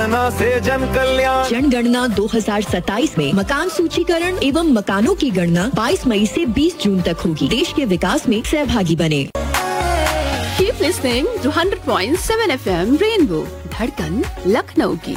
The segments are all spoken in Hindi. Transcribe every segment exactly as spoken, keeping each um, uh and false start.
जनगणना से जन कल्याण। जनगणना दो हजार सत्ताईस में मकान सूचीकरण एवं मकानों की गणना बाईस मई से बीस जून तक होगी। देश के विकास में सहभागी बने। Keep listening to one hundred point seven F M Rainbow, धड़कन लखनऊ की।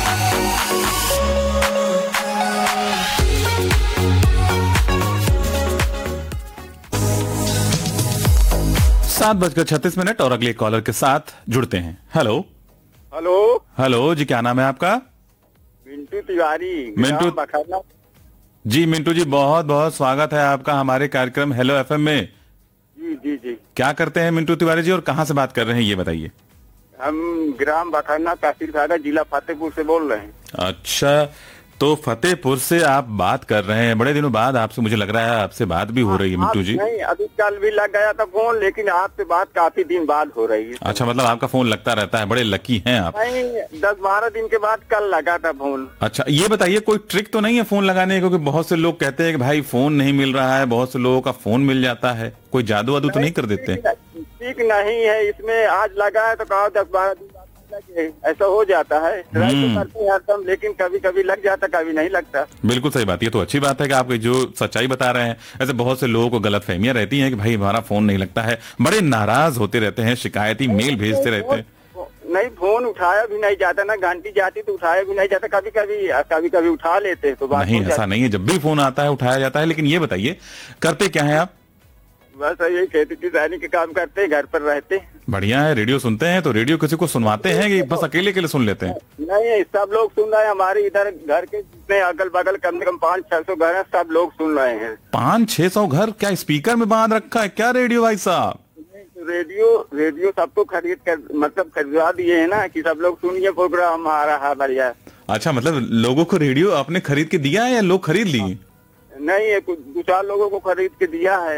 सात बजकर छत्तीस मिनट और अगले कॉलर के साथ जुड़ते हैं। हेलो हेलो हेलो जी, क्या नाम है आपका? मिंटू तिवारी। मिंटू बखरना। जी मिंटू जी, बहुत बहुत स्वागत है आपका हमारे कार्यक्रम हेलो एफएम में। जी जी जी। क्या करते हैं मिंटू तिवारी जी और कहाँ से बात कर रहे हैं ये बताइए। हम ग्राम बखरना, तहसील सागर, जिला फतेहपुर से बोल रहे हैं। अच्छा, तो फतेहपुर से आप बात कर रहे हैं। बड़े दिनों बाद आपसे, मुझे लग रहा है आपसे बात भी हो रही है मिंटू जी। नहीं, अभी कल भी लग गया था फोन, लेकिन आपसे बात काफी दिन बाद हो रही है। अच्छा, मतलब आपका फोन लगता रहता है, बड़े लकी हैं आप। नहीं, दस बारह दिन के बाद कल लगा था फोन। अच्छा, ये बताइए कोई ट्रिक तो नहीं है फोन लगाने की? क्योंकि बहुत से लोग कहते हैं कि भाई फोन नहीं मिल रहा है, बहुत से लोगों का फोन मिल जाता है। कोई जादू वादू तो नहीं कर देते? ठीक नहीं है इसमें, आज लगा है तो कहा दस बारह दिन लगे, ऐसा हो जाता है। ट्राई तो करते हैं हरदम, लेकिन कभी कभी लग जाता, कभी नहीं लगता। बिल्कुल सही बात, ये तो अच्छी बात है कि आप जो सच्चाई बता रहे हैं। ऐसे बहुत से लोगों को गलत फहमियां रहती हैं कि भाई हमारा फोन नहीं लगता है, बड़े नाराज होते रहते हैं, शिकायती मेल भेजते रहते हैं। नहीं, फोन उठाया भी नहीं जाता ना, घंटी जाती तो उठाया भी नहीं जाता। कभी कभी कभी कभी उठा लेते तो बात नहीं, ऐसा नहीं है, जब भी फोन आता है उठाया जाता है। लेकिन ये बताइए करते क्या है आप? बस ये खेती किसानी के काम करते हैं, घर पर रहते। बढ़िया है। रेडियो सुनते हैं तो रेडियो किसी को सुनवाते हैं कि बस अकेले के लिए सुन लेते हैं? नहीं, सब लोग सुन रहे हैं। हमारे इधर घर के जितने अगल बगल कम से कम पाँच छह सौ घर है, सब लोग सुन रहे हैं। पाँच छह सौ घर? क्या स्पीकर में बांध रखा है क्या रेडियो भाई साहब? रेडियो रेडियो सबको खरीद कर, मतलब खरीदवा दिए है ना, कि सब लोग सुनिए प्रोग्राम आ रहा बढ़िया। अच्छा, मतलब लोगों को रेडियो आपने खरीद के दिया है या लोग खरीद लिए? नहीं, कुछ दो चार लोगों को खरीद के दिया है।